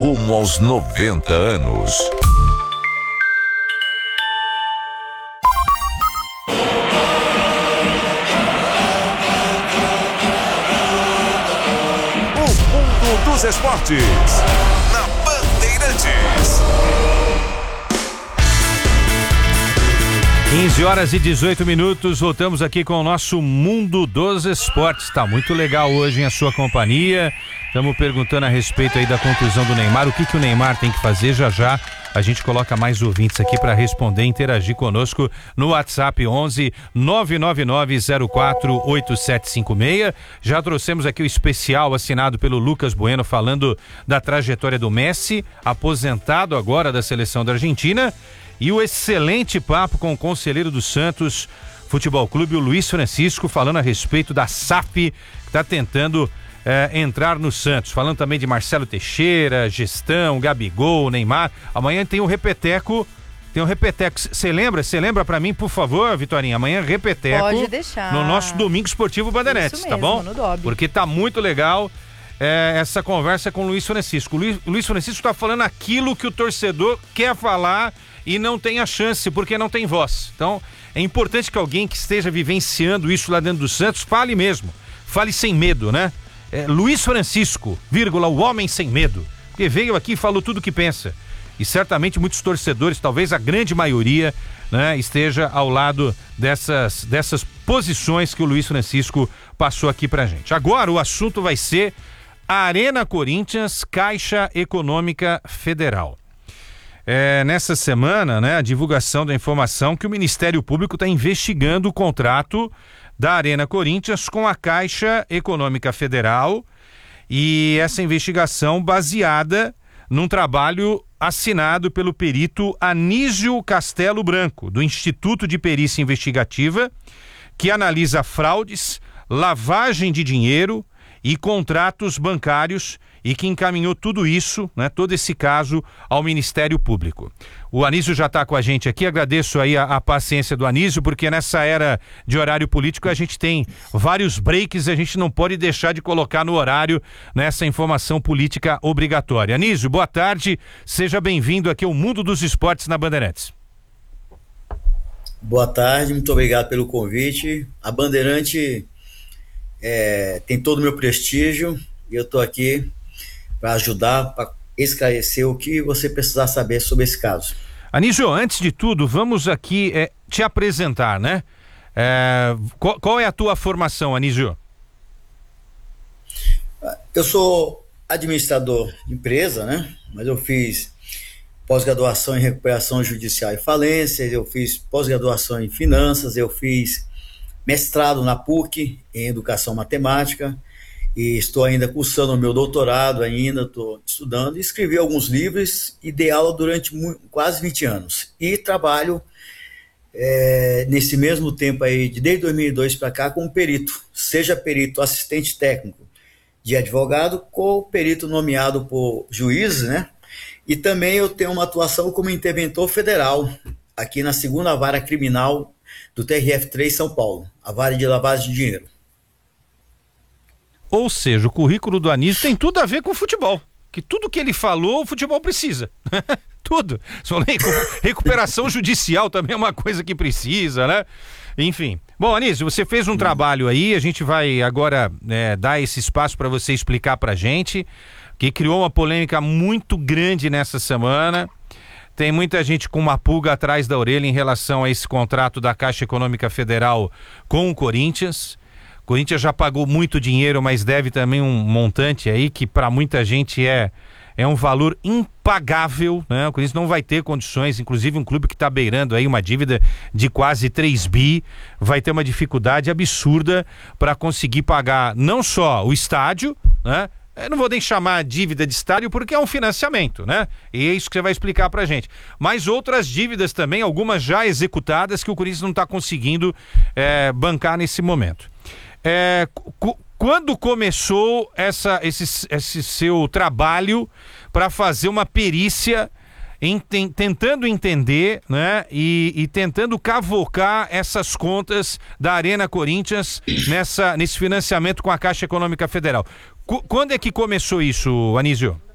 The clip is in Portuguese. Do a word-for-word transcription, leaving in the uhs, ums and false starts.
rumo aos noventa anos. O mundo dos esportes, na Bandeirantes. quinze horas e dezoito minutos, voltamos aqui com o nosso Mundo dos Esportes. Tá muito legal hoje em a sua companhia. Estamos perguntando a respeito aí da contusão do Neymar. O que que o Neymar tem que fazer? Já já a gente coloca mais ouvintes aqui para responder e interagir conosco no WhatsApp onze nove nove nove zero quatro oito sete cinco seis. Já trouxemos aqui o especial assinado pelo Lucas Bueno falando da trajetória do Messi, aposentado agora da seleção da Argentina. E o excelente papo com o conselheiro do Santos Futebol Clube, o Luiz Francisco, falando a respeito da S A F, que está tentando é, entrar no Santos. Falando também de Marcelo Teixeira, gestão, Gabigol, Neymar. Amanhã tem o Repeteco. Tem um Repeteco. Você lembra? Você lembra pra mim, por favor, Vitorinha? Amanhã Repeteco. Pode deixar. No nosso Domingo Esportivo Bandeirantes, tá bom? No Dob. Porque tá muito legal. É, essa conversa com o Luiz Francisco. O Luiz, Luiz Francisco está falando aquilo que o torcedor quer falar e não tem a chance, porque não tem voz. Então, é importante que alguém que esteja vivenciando isso lá dentro do Santos fale mesmo. Fale sem medo, né? É, Luiz Francisco, vírgula, o homem sem medo. Porque veio aqui e falou tudo o que pensa. E certamente muitos torcedores, talvez a grande maioria, né, esteja ao lado dessas, dessas posições que o Luiz Francisco passou aqui pra gente. Agora o assunto vai ser Arena Corinthians, Caixa Econômica Federal. É, nessa semana, né, a divulgação da informação que o Ministério Público está investigando o contrato da Arena Corinthians com a Caixa Econômica Federal, e essa investigação baseada num trabalho assinado pelo perito Anísio Castelo Branco, do Instituto de Perícia Investigativa, que analisa fraudes, lavagem de dinheiro e contratos bancários, e que encaminhou tudo isso, né, todo esse caso ao Ministério Público. O Anísio já está com a gente aqui, agradeço aí a, a paciência do Anísio, porque nessa era de horário político a gente tem vários breaks e a gente não pode deixar de colocar no horário nessa informação política obrigatória. Anísio, boa tarde, seja bem-vindo aqui ao Mundo dos Esportes na Bandeirantes. Boa tarde, muito obrigado pelo convite. A Bandeirante é, tem todo o meu prestígio e eu estou aqui para ajudar, para esclarecer o que você precisar saber sobre esse caso. Anísio, antes de tudo, vamos aqui é, te apresentar, né? É, qual, qual é a tua formação, Anísio? Eu sou administrador de empresa, né? Mas eu fiz pós-graduação em recuperação judicial e falências, eu fiz pós-graduação em finanças, eu fiz mestrado na P U C em educação matemática, e estou ainda cursando o meu doutorado, ainda estou estudando, e escrevi alguns livros e dei aula durante muito, quase vinte anos. E trabalho é, nesse mesmo tempo aí, de desde dois mil e dois para cá, como perito, seja perito assistente técnico de advogado, ou perito nomeado por juízes, né? E também eu tenho uma atuação como interventor federal, aqui na segunda vara criminal do T R F três São Paulo, a vara de lavagem de dinheiro. Ou seja, o currículo do Anísio tem tudo a ver com o futebol. Que tudo que ele falou, o futebol precisa. Tudo. Recuperação judicial também é uma coisa que precisa, né? Enfim. Bom, Anísio, você fez um hum. trabalho aí, a gente vai agora é, dar esse espaço para você explicar pra gente, que criou uma polêmica muito grande nessa semana. Tem muita gente com uma pulga atrás da orelha em relação a esse contrato da Caixa Econômica Federal com o Corinthians. O Corinthians já pagou muito dinheiro, mas deve também um montante aí que para muita gente é, é um valor impagável, né? O Corinthians não vai ter condições, inclusive um clube que está beirando aí uma dívida de quase três bi, vai ter uma dificuldade absurda para conseguir pagar não só o estádio, né? Eu não vou nem chamar dívida de estádio porque é um financiamento, né? E é isso que você vai explicar pra gente. Mas outras dívidas também, algumas já executadas, que o Corinthians não está conseguindo é, bancar nesse momento. É, cu- quando começou essa, esse, esse seu trabalho para fazer uma perícia, enten- tentando entender, né, e, e tentando cavocar essas contas da Arena Corinthians nessa, nesse financiamento com a Caixa Econômica Federal? Qu- quando é que começou isso, Anísio?